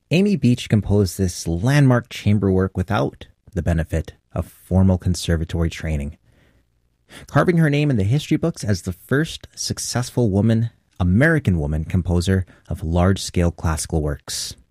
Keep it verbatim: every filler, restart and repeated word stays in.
Amy Beach composed this landmark chamber work without the benefit of formal conservatory training, carving her name in the history books as the first successful woman, American woman composer of large-scale classical works.